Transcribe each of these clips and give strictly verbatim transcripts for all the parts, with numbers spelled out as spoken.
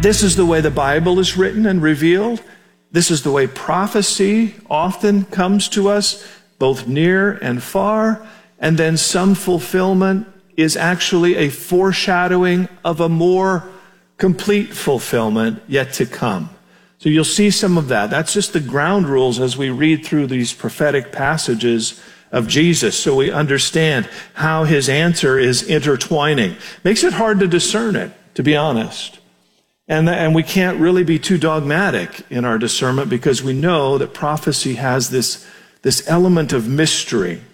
This is the way the Bible is written and revealed. This is the way prophecy often comes to us, both near and far. And then some fulfillment is actually a foreshadowing of a more complete fulfillment yet to come. So you'll see some of that. That's just the ground rules as we read through these prophetic passages of Jesus, so we understand how his answer is intertwining. Makes it hard to discern it, to be honest. And, and we can't really be too dogmatic in our discernment because we know that prophecy has this, this element of mystery.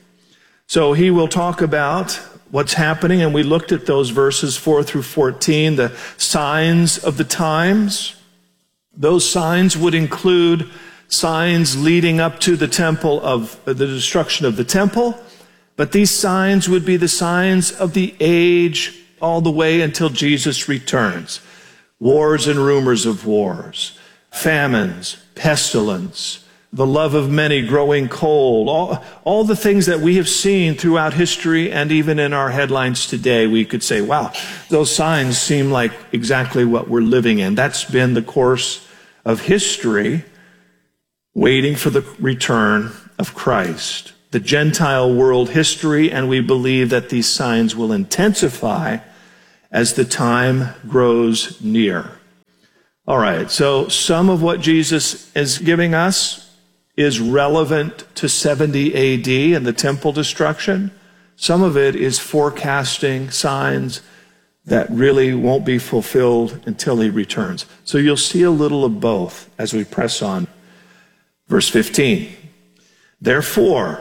So he will talk about what's happening, and we looked at those verses four through fourteen, the signs of the times. Those signs would include signs leading up to the temple of the destruction of the temple, but these signs would be the signs of the age all the way until Jesus returns. Wars and rumors of wars, famines, pestilence, the love of many growing cold, all, all the things that we have seen throughout history and even in our headlines today, we could say, wow, those signs seem like exactly what we're living in. That's been the course of history, waiting for the return of Christ. The Gentile world history, and we believe that these signs will intensify as the time grows near. All right, so some of what Jesus is giving us is relevant to seventy A D and the temple destruction. Some of it is forecasting signs that really won't be fulfilled until he returns. So you'll see a little of both as we press on. Verse fifteen, therefore,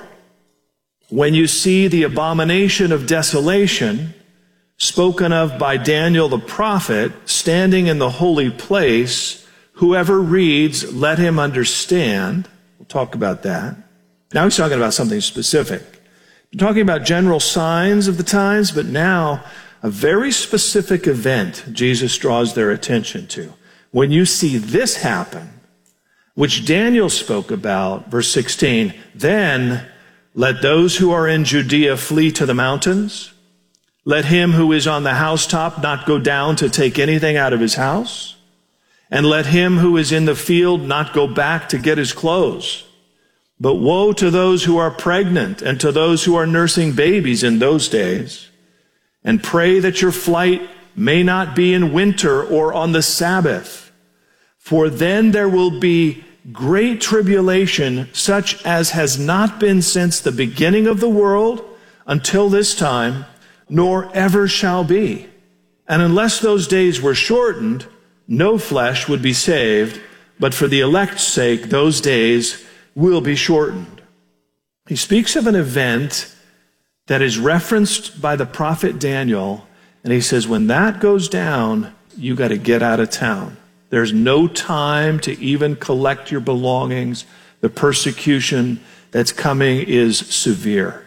when you see the abomination of desolation spoken of by Daniel the prophet standing in the holy place, whoever reads, let him understand. We'll talk about that. Now he's talking about something specific. We're talking about general signs of the times, but now a very specific event Jesus draws their attention to. When you see this happen, which Daniel spoke about, verse sixteen, then let those who are in Judea flee to the mountains. Let him who is on the housetop not go down to take anything out of his house. And let him who is in the field not go back to get his clothes. But woe to those who are pregnant and to those who are nursing babies in those days. And pray that your flight may not be in winter or on the Sabbath. For then there will be great tribulation, such as has not been since the beginning of the world until this time, nor ever shall be. And unless those days were shortened, no flesh would be saved, but for the elect's sake, those days will be shortened. He speaks of an event that is referenced by the prophet Daniel, and he says, when that goes down, you got to get out of town. There's no time to even collect your belongings. The persecution that's coming is severe.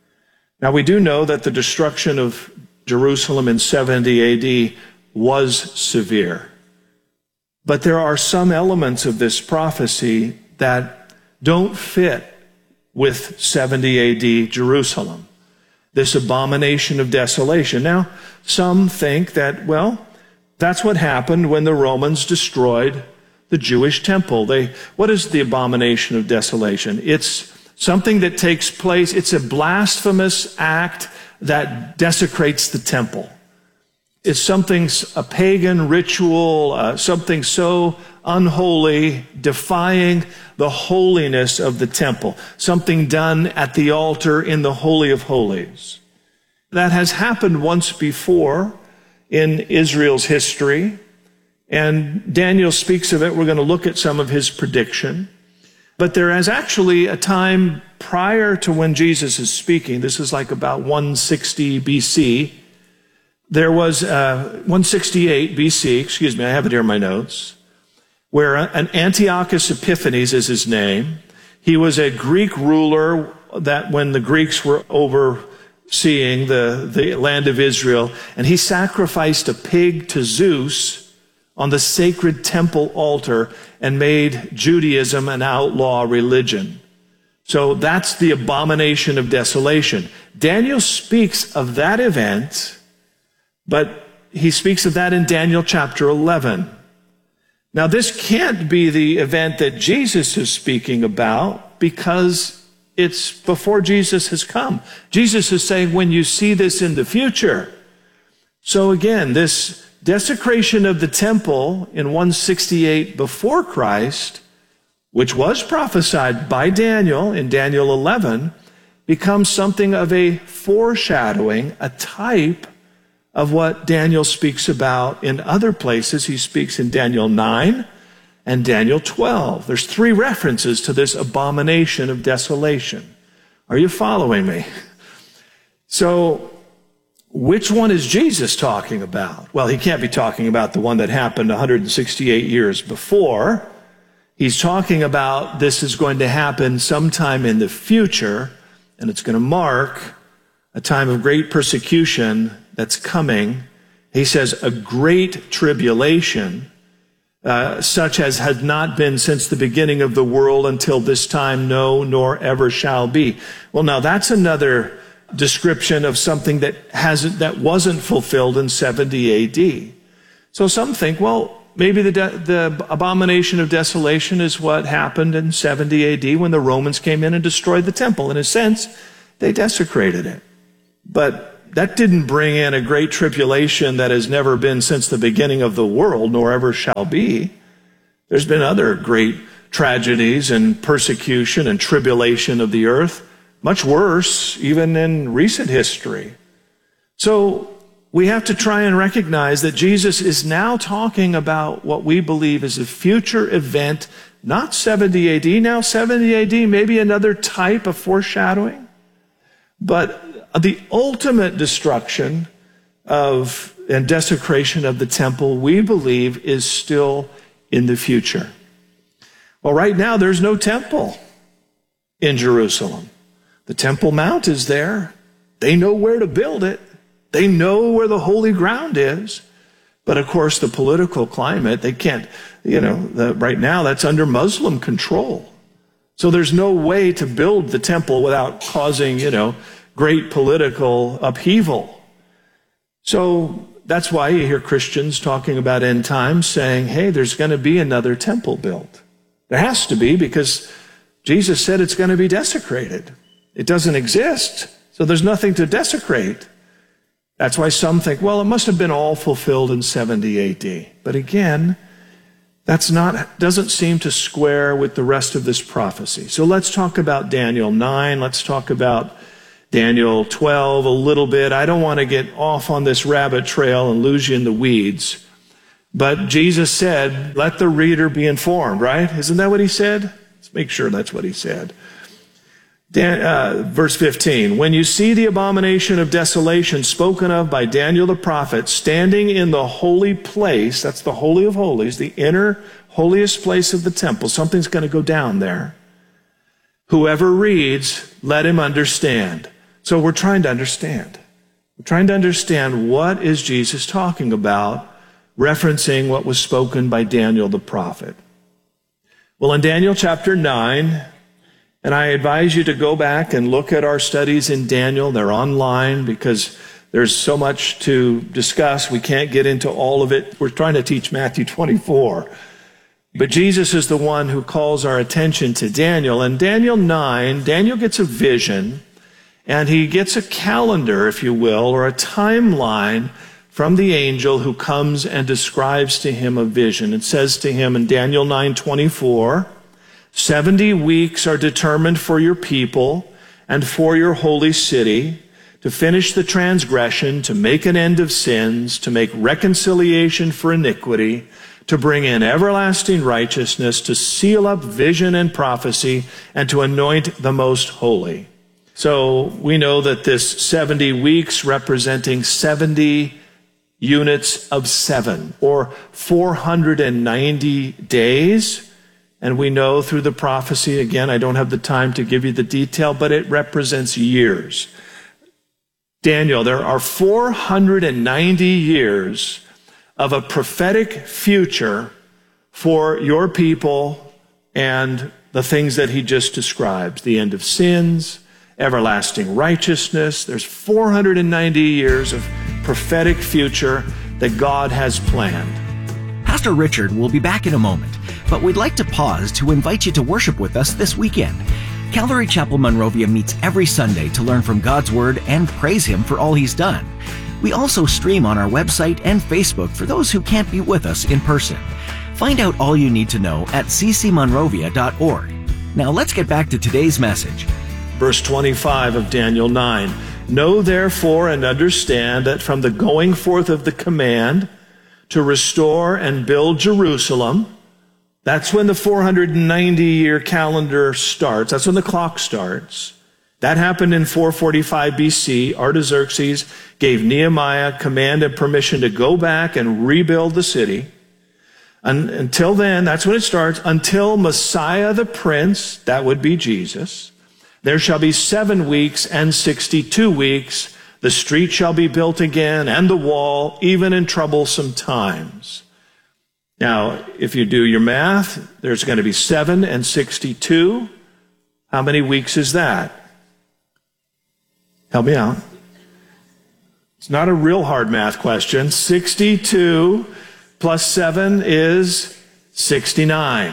Now, we do know that the destruction of Jerusalem in seventy A D was severe. But there are some elements of this prophecy that don't fit with seventy A D Jerusalem. This abomination of desolation. Now, some think that, well, that's what happened when the Romans destroyed the Jewish temple. They, what is the abomination of desolation? It's something that takes place, it's a blasphemous act that desecrates the temple. It's something, a pagan ritual, uh, something so unholy, defying the holiness of the temple. Something done at the altar in the Holy of Holies. That has happened once before in Israel's history, and Daniel speaks of it. We're going to look at some of his prediction. But there is actually a time prior to when Jesus is speaking. This is like about one sixty B C. There was uh, one sixty-eight B C, excuse me, I have it here in my notes, where an Antiochus Epiphanes is his name. He was a Greek ruler that when the Greeks were overseeing the, the land of Israel, and he sacrificed a pig to Zeus on the sacred temple altar and made Judaism an outlaw religion. So that's the abomination of desolation. Daniel speaks of that event, but he speaks of that in Daniel chapter eleven. Now, this can't be the event that Jesus is speaking about because it's before Jesus has come. Jesus is saying, when you see this in the future. So again, this desecration of the temple in one sixty-eight before Christ, which was prophesied by Daniel in Daniel eleven, becomes something of a foreshadowing, a type of what Daniel speaks about in other places. He speaks in Daniel nine and Daniel twelve. There's three references to this abomination of desolation. Are you following me? So, which one is Jesus talking about? Well, he can't be talking about the one that happened one hundred sixty-eight years before. He's talking about this is going to happen sometime in the future, and it's going to mark a time of great persecution that's coming. He says a great tribulation, uh, such as has not been since the beginning of the world until this time, no, nor ever shall be. Well, now that's another description of something that hasn't, that wasn't fulfilled in seventy A D. So some think, well, maybe the, de- the abomination of desolation is what happened in seventy A D when the Romans came in and destroyed the temple. In a sense, they desecrated it. But that didn't bring in a great tribulation that has never been since the beginning of the world, nor ever shall be. There's been other great tragedies and persecution and tribulation of the earth, much worse even in recent history. So we have to try and recognize that Jesus is now talking about what we believe is a future event, not seventy A D, now seventy A D, maybe another type of foreshadowing. But the ultimate destruction of and desecration of the temple, we believe, is still in the future. Well, right now, there's no temple in Jerusalem. The Temple Mount is there. They know where to build it. They know where the holy ground is. But of course, the political climate, they can't, you know, the, right now that's under Muslim control. So there's no way to build the temple without causing, you know, great political upheaval. So that's why you hear Christians talking about end times saying, hey, there's going to be another temple built. There has to be, because Jesus said it's going to be desecrated. It doesn't exist, so there's nothing to desecrate. That's why some think, well, it must have been all fulfilled in seventy A D. But again, that's not, doesn't seem to square with the rest of this prophecy. So let's talk about Daniel nine. Let's talk about Daniel twelve a little bit. I don't want to get off on this rabbit trail and lose you in the weeds. But Jesus said, let the reader be informed, right? Isn't that what he said? Let's make sure that's what he said. Dan, uh, verse fifteen, when you see the abomination of desolation spoken of by Daniel the prophet standing in the holy place, that's the Holy of Holies, the inner holiest place of the temple, something's going to go down there. Whoever reads, let him understand. So we're trying to understand. We're trying to understand what is Jesus talking about, referencing what was spoken by Daniel the prophet. Well, in Daniel chapter nine, and I advise you to go back and look at our studies in Daniel. They're online because there's so much to discuss. We can't get into all of it. We're trying to teach Matthew twenty-four. But Jesus is the one who calls our attention to Daniel. In Daniel nine, Daniel gets a vision, and he gets a calendar, if you will, or a timeline from the angel who comes and describes to him a vision. It says to him in Daniel nine twenty-four, seventy weeks are determined for your people and for your holy city, to finish the transgression, to make an end of sins, to make reconciliation for iniquity, to bring in everlasting righteousness, to seal up vision and prophecy, and to anoint the most holy. So we know that this seventy weeks representing seventy units of seven, or four hundred ninety days. And we know through the prophecy, again, I don't have the time to give you the detail, but it represents years. Daniel, there are four hundred ninety years of a prophetic future for your people and the things that he just describes, the end of sins, everlasting righteousness. There's four hundred ninety years of prophetic future that God has planned. Pastor Richard will be back in a moment, but we'd like to pause to invite you to worship with us this weekend. Calvary Chapel Monrovia meets every Sunday to learn from God's Word and praise Him for all He's done. We also stream on our website and Facebook for those who can't be with us in person. Find out all you need to know at c c monrovia dot org. Now let's get back to today's message. Verse twenty-five of Daniel nine. Know therefore and understand that from the going forth of the command to restore and build Jerusalem, that's when the four hundred ninety year calendar starts. That's when the clock starts. That happened in four forty-five B C. Artaxerxes gave Nehemiah command and permission to go back and rebuild the city. And until then, that's when it starts. Until Messiah the Prince, that would be Jesus, there shall be seven weeks and sixty-two weeks. The street shall be built again, and the wall, even in troublesome times. Now, if you do your math, there's going to be seven and sixty-two. How many weeks is that? Help me out. It's not a real hard math question. sixty-two plus seven is sixty-nine.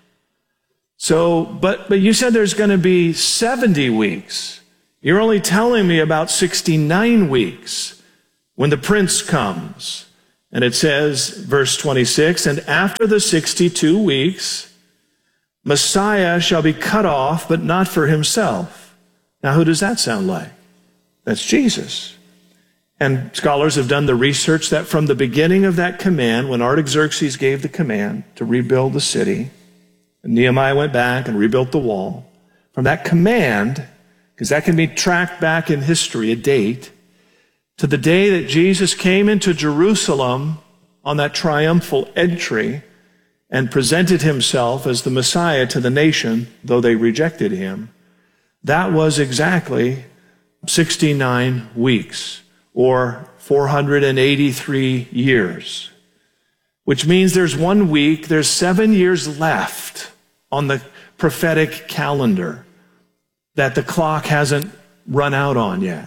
So, but, but you said there's going to be seventy weeks. You're only telling me about sixty-nine weeks when the prince comes. And it says, verse twenty-six, and after the sixty-two weeks, Messiah shall be cut off, but not for himself. Now, who does that sound like? That's Jesus. And scholars have done the research that from the beginning of that command, when Artaxerxes gave the command to rebuild the city, and Nehemiah went back and rebuilt the wall, from that command, because that can be tracked back in history, a date, to the day that Jesus came into Jerusalem on that triumphal entry and presented himself as the Messiah to the nation, though they rejected him, that was exactly sixty-nine weeks, or four hundred eighty-three years, which means there's one week, there's seven years left on the prophetic calendar that the clock hasn't run out on yet.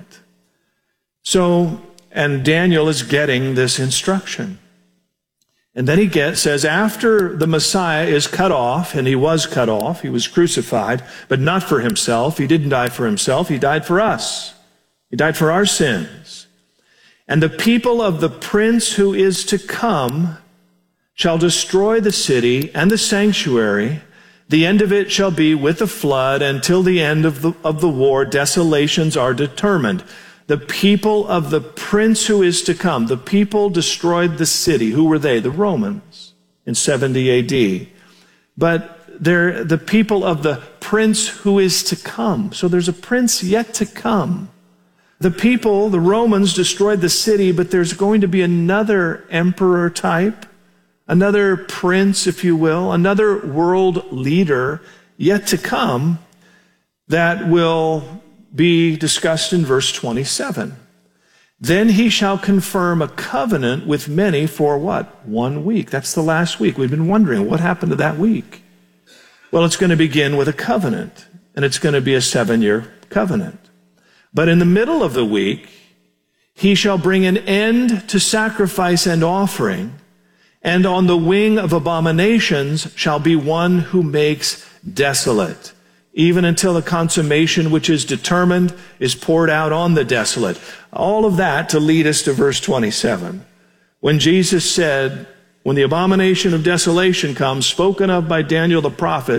So, and Daniel is getting this instruction. And then he gets, says, after the Messiah is cut off, and he was cut off, he was crucified, but not for himself. He didn't die for himself. He died for us. He died for our sins. And the people of the prince who is to come shall destroy the city and the sanctuary. The end of it shall be with a flood. Until the end of the, of the war, desolations are determined. The people of the prince who is to come, the people destroyed the city. Who were they? The Romans in seventy A D. But they're the people of the prince who is to come. So there's a prince yet to come. The people, the Romans, destroyed the city, but there's going to be another emperor type, another prince, if you will, another world leader yet to come that will be discussed in verse twenty-seven. Then he shall confirm a covenant with many for what? One week. That's the last week. We've been wondering what happened to that week. Well, it's going to begin with a covenant, and it's going to be a seven-year covenant. But in the middle of the week, he shall bring an end to sacrifice and offering, and on the wing of abominations shall be one who makes desolate, even until the consummation which is determined is poured out on the desolate. All of that to lead us to verse twenty-seven. When Jesus said, when the abomination of desolation comes, spoken of by Daniel the prophet,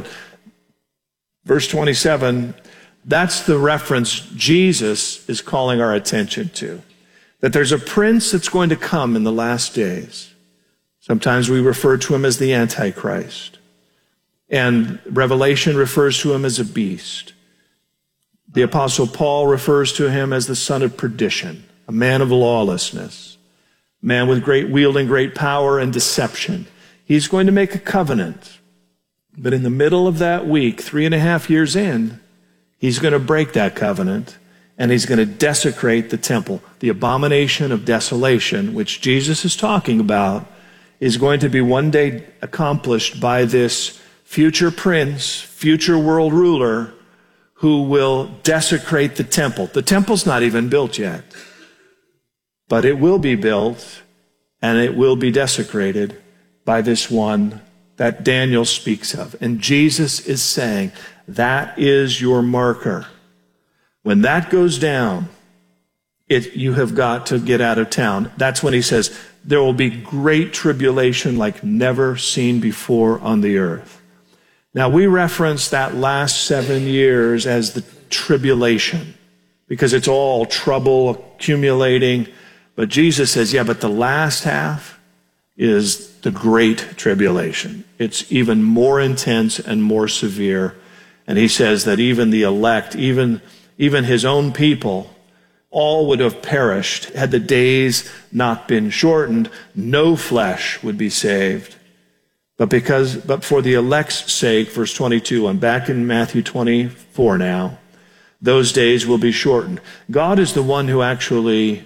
verse twenty-seven, that's the reference Jesus is calling our attention to. That there's a prince that's going to come in the last days. Sometimes we refer to him as the Antichrist. And Revelation refers to him as a beast. The Apostle Paul refers to him as the son of perdition, a man of lawlessness, a man with great wielding great power and deception. He's going to make a covenant. But in the middle of that week, three and a half years in, he's going to break that covenant, and he's going to desecrate the temple. The abomination of desolation, which Jesus is talking about, is going to be one day accomplished by this future prince, future world ruler, who will desecrate the temple. The temple's not even built yet, but it will be built, and it will be desecrated, by this one that Daniel speaks of. And Jesus is saying, that is your marker. When that goes down, it, you have got to get out of town. That's when he says, there will be great tribulation like never seen before on the earth. Now, we reference that last seven years as the tribulation because it's all trouble accumulating. But Jesus says, yeah, but the last half is the great tribulation. It's even more intense and more severe. And he says that even the elect, even, even his own people, all would have perished had the days not been shortened. No flesh would be saved. But because, but for the elect's sake, verse twenty-two, I'm back in Matthew twenty-four now, those days will be shortened. God is the one who actually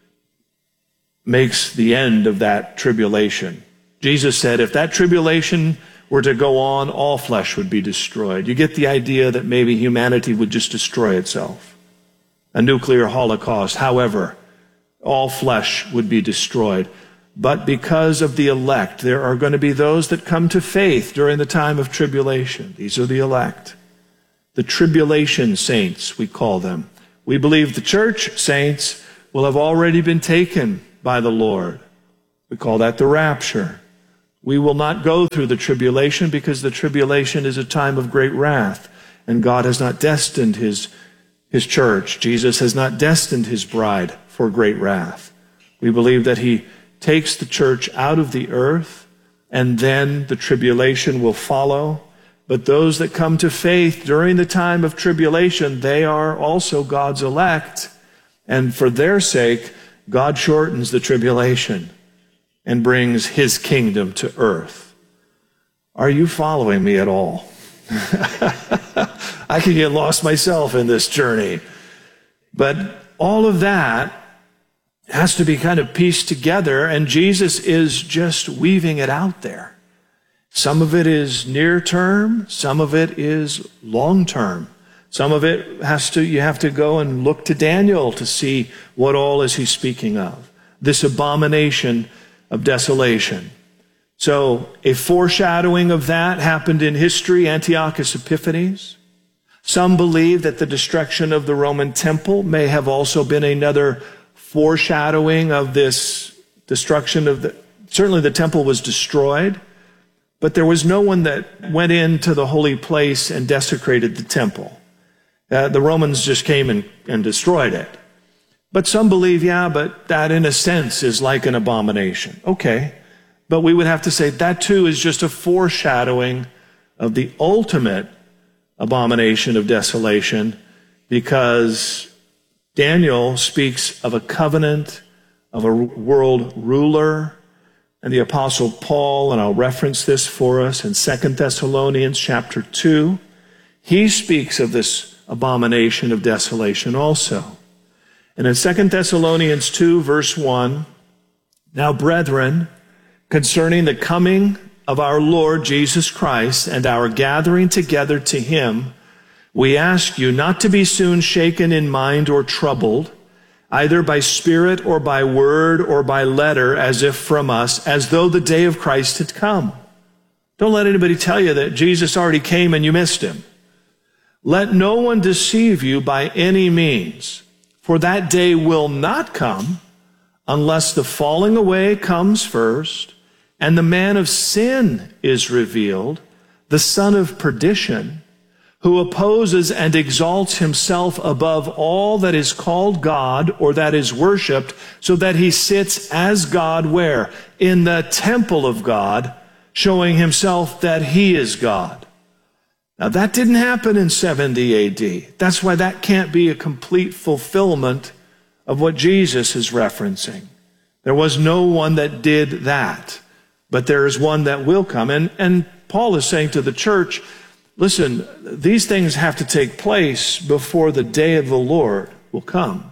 makes the end of that tribulation. Jesus said, if that tribulation were to go on, all flesh would be destroyed. You get the idea that maybe humanity would just destroy itself. A nuclear holocaust. However, all flesh would be destroyed. But because of the elect, there are going to be those that come to faith during the time of tribulation. These are the elect. The tribulation saints, we call them. We believe the church saints will have already been taken by the Lord. We call that the rapture. We will not go through the tribulation because the tribulation is a time of great wrath, and God has not destined his, his church. Jesus has not destined his bride for great wrath. We believe that he takes the church out of the earth, and then the tribulation will follow. But those that come to faith during the time of tribulation, they are also God's elect. And for their sake, God shortens the tribulation and brings his kingdom to earth. Are you following me at all? I can get lost myself in this journey. But all of that has to be kind of pieced together, and Jesus is just weaving it out there. Some of it is near term, some of it is long term. Some of it has to, you have to go and look to Daniel to see what all is he speaking of. This abomination of desolation. So a foreshadowing of that happened in history, Antiochus Epiphanes. Some believe that the destruction of the Roman temple may have also been another foreshadowing of this destruction of the, certainly the temple was destroyed, but there was no one that went into the holy place and desecrated the temple. Uh, the Romans just came and, and destroyed it. But some believe, yeah, but that in a sense is like an abomination. Okay. But we would have to say that too is just a foreshadowing of the ultimate abomination of desolation, because Daniel speaks of a covenant, of a world ruler, and the Apostle Paul, and I'll reference this for us in Second Thessalonians chapter two, he speaks of this abomination of desolation also. And in Second Thessalonians two, verse one, now brethren, concerning the coming of our Lord Jesus Christ and our gathering together to him, we ask you not to be soon shaken in mind or troubled, either by spirit or by word or by letter, as if from us, as though the day of Christ had come. Don't let anybody tell you that Jesus already came and you missed him. Let no one deceive you by any means, for that day will not come unless the falling away comes first, and the man of sin is revealed, the son of perdition, who opposes and exalts himself above all that is called God or that is worshipped, so that he sits as God where? In the temple of God, showing himself that he is God. Now that didn't happen in seventy A D. That's why that can't be a complete fulfillment of what Jesus is referencing. There was no one that did that, but there is one that will come. And, and Paul is saying to the church, listen, these things have to take place before the day of the Lord will come.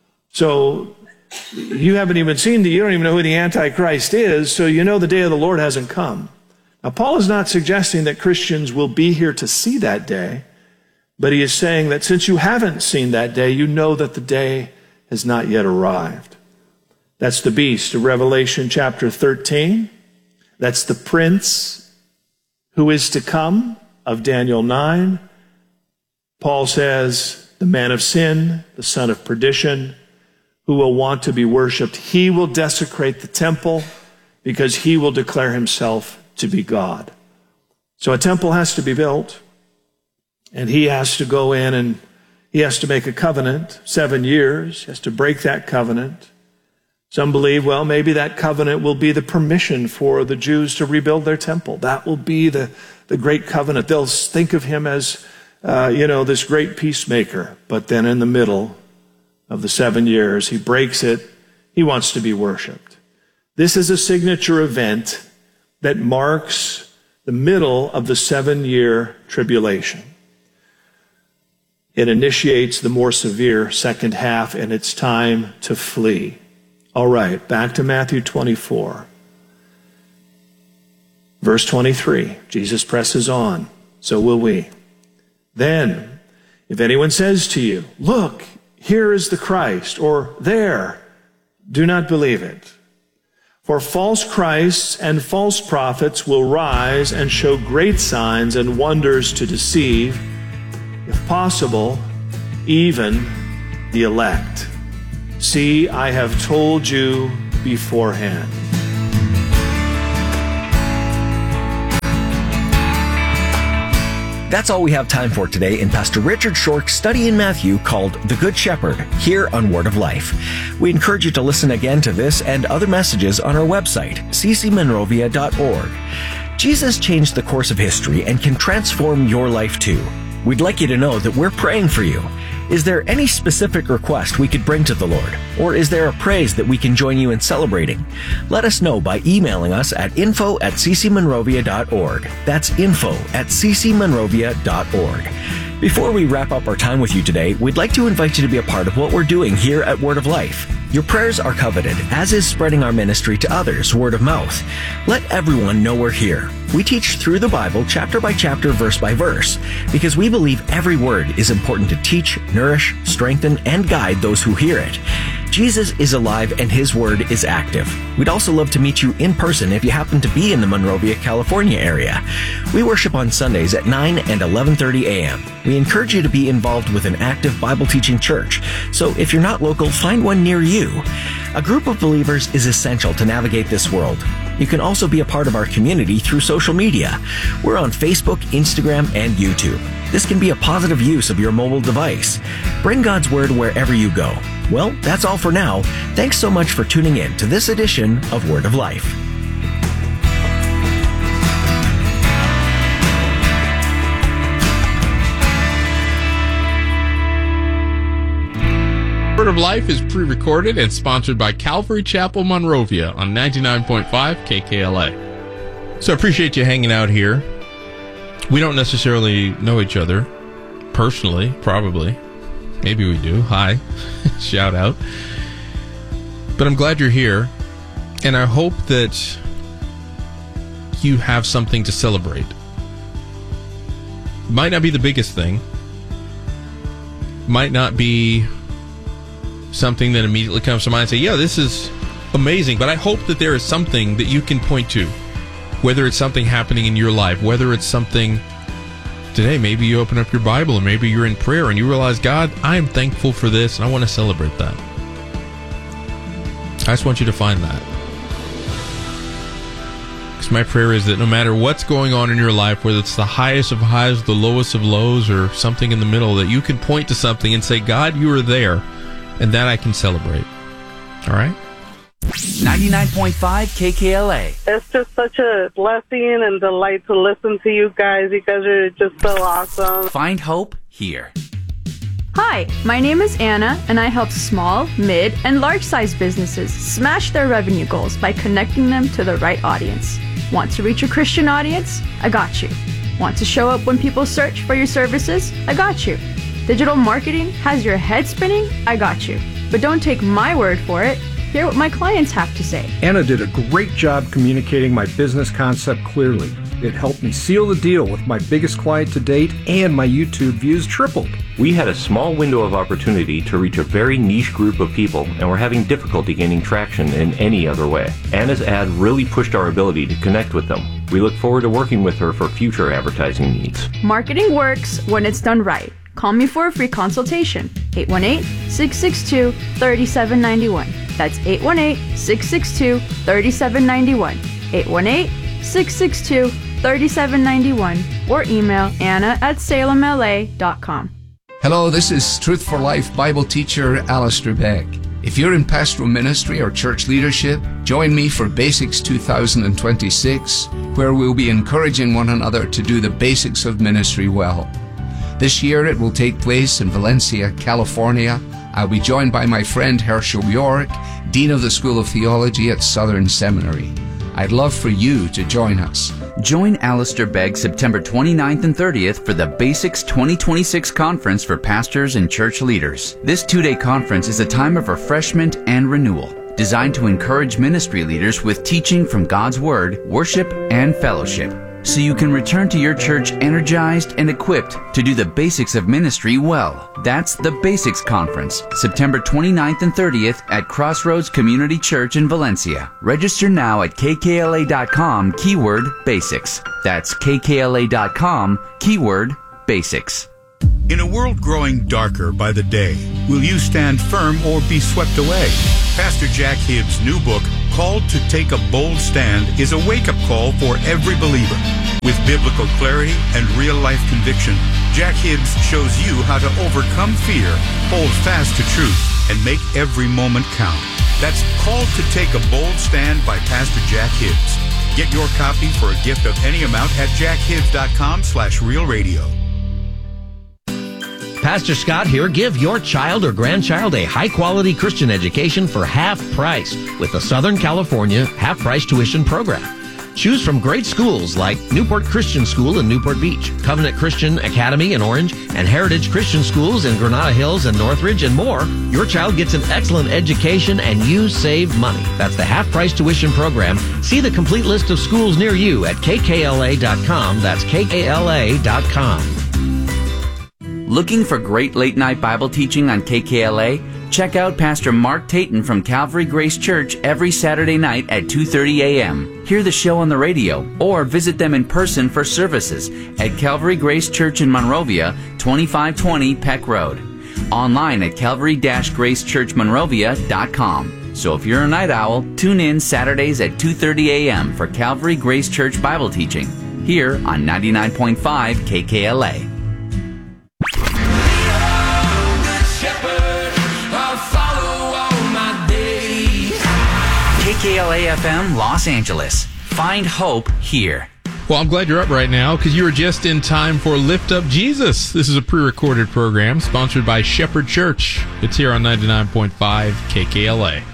So you haven't even seen the, you don't even know who the Antichrist is, so you know the day of the Lord hasn't come. Now, Paul is not suggesting that Christians will be here to see that day, but he is saying that since you haven't seen that day, you know that the day has not yet arrived. That's the beast of Revelation chapter thirteen. That's the prince who is to come of Daniel nine. Paul says, the man of sin, the son of perdition, who will want to be worshiped. He will desecrate the temple because he will declare himself to be God. So a temple has to be built, and he has to go in and he has to make a covenant, seven years. He has to break that covenant. Some believe, well, maybe that covenant will be the permission for the Jews to rebuild their temple. That will be the, the great covenant. They'll think of him as, uh, you know, this great peacemaker. But then in the middle of the seven years, he breaks it. He wants to be worshiped. This is a signature event that marks the middle of the seven-year tribulation. It initiates the more severe second half, and it's time to flee. All right, back to Matthew twenty-four. Verse twenty-three, Jesus presses on. So will we. Then, if anyone says to you, look, here is the Christ, or there, do not believe it. For false Christs and false prophets will rise and show great signs and wonders to deceive, if possible, even the elect. See, I have told you beforehand. That's all we have time for today in Pastor Richard Schork's study in Matthew called The Good Shepherd, here on Word of Life. We encourage you to listen again to this and other messages on our website, c c monrovia dot org. Jesus changed the course of history and can transform your life too. We'd like you to know that we're praying for you. Is there any specific request we could bring to the Lord? Or is there a praise that we can join you in celebrating? Let us know by emailing us at info at c c monrovia dot org. That's info at c c monrovia dot org. Before we wrap up our time with you today, we'd like to invite you to be a part of what we're doing here at Word of Life. Your prayers are coveted, as is spreading our ministry to others, word of mouth. Let everyone know we're here. We teach through the Bible, chapter by chapter, verse by verse, because we believe every word is important to teach, nourish, strengthen, and guide those who hear it. Jesus is alive and His Word is active. We'd also love to meet you in person if you happen to be in the Monrovia, California area. We worship on Sundays at nine and eleven thirty a.m. We encourage you to be involved with an active Bible teaching church. So if you're not local, find one near you. A group of believers is essential to navigate this world. You can also be a part of our community through social media. We're on Facebook, Instagram, and YouTube. This can be a positive use of your mobile device. Bring God's Word wherever you go. Well, that's all for now. Thanks so much for tuning in to this edition of Word of Life. Word of Life is pre-recorded and sponsored by Calvary Chapel Monrovia on ninety-nine point five K K L A. So I appreciate you hanging out here. We don't necessarily know each other personally, probably. Maybe we do. Hi. Shout out. But I'm glad you're here, and I hope that you have something to celebrate. Might not be the biggest thing. Might not be something that immediately comes to mind and say, yeah, this is amazing. But I hope that there is something that you can point to, whether it's something happening in your life, whether it's something today, maybe you open up your Bible and maybe you're in prayer and you realize, God, I am thankful for this and I want to celebrate that. I just want you to find that. Because my prayer is that no matter what's going on in your life, whether it's the highest of highs, the lowest of lows, or something in the middle, that you can point to something and say, God, you are there, and that I can celebrate. All right? ninety-nine point five K K L A. It's just such a blessing and delight to listen to you guys. You guys are just so awesome. Find hope here. Hi, my name is Anna, and I help small, mid, and large-sized businesses smash their revenue goals by connecting them to the right audience. Want to reach a Christian audience? I got you. Want to show up when people search for your services? I got you. Digital marketing has your head spinning? I got you. But don't take my word for it. hear what my clients have to say. Anna did a great job communicating my business concept clearly. It helped me seal the deal with my biggest client to date, and my YouTube views tripled. We had a small window of opportunity to reach a very niche group of people, and were having difficulty gaining traction in any other way. Anna's ad really pushed our ability to connect with them. We look forward to working with her for future advertising needs. Marketing works when it's done right. Call me for a free consultation. eight one eight, six six two, three seven nine one. That's eight one eight, six six two, three seven nine one. eight one eight, six six two, three seven nine one. Or email Anna at salem L A dot com. Hello, this is Truth for Life Bible teacher Alistair Beck. If you're in pastoral ministry or church leadership, join me for Basics two thousand twenty-six, where we'll be encouraging one another to do the basics of ministry well. This year it will take place in Valencia, California. I'll be joined by my friend Herschel York, Dean of the School of Theology at Southern Seminary. I'd love for you to join us. Join Alistair Begg September twenty-ninth and thirtieth for the Basics twenty twenty-six Conference for Pastors and Church Leaders. This two-day conference is a time of refreshment and renewal, designed to encourage ministry leaders with teaching from God's Word, worship, and fellowship, so you can return to your church energized and equipped to do the basics of ministry well. That's the Basics Conference, September twenty-ninth and thirtieth at Crossroads Community Church in Valencia. Register now at K K L A dot com, keyword basics. That's K K L A dot com, keyword basics. In a world growing darker by the day, will you stand firm or be swept away? Pastor Jack Hibbs' new book, Called to Take a Bold Stand, is a wake-up call for every believer. With biblical clarity and real-life conviction, Jack Hibbs shows you how to overcome fear, hold fast to truth, and make every moment count. That's Called to Take a Bold Stand by Pastor Jack Hibbs. Get your copy for a gift of any amount at jack hibbs dot com slash real radio. Pastor Scott here. Give your child or grandchild a high-quality Christian education for half price with the Southern California half-price tuition program. Choose from great schools like Newport Christian School in Newport Beach, Covenant Christian Academy in Orange, and Heritage Christian Schools in Granada Hills and Northridge, and more. Your child gets an excellent education and you save money. That's the half-price tuition program. See the complete list of schools near you at K K L A dot com. That's K K L A dot com. Looking for great late-night Bible teaching on K K L A? Check out Pastor Mark Tayton from Calvary Grace Church every Saturday night at two thirty a.m. Hear the show on the radio or visit them in person for services at Calvary Grace Church in Monrovia, twenty-five twenty Peck Road. Online at calvary dash grace church monrovia dot com. So if you're a night owl, tune in Saturdays at two thirty a.m. for Calvary Grace Church Bible teaching here on ninety-nine point five K K L A. K K L A F M Los Angeles. Find hope here. Well, I'm glad you're up right now because you were just in time for Lift Up Jesus. This is a pre-recorded program sponsored by Shepherd Church. It's here on ninety-nine point five K K L A.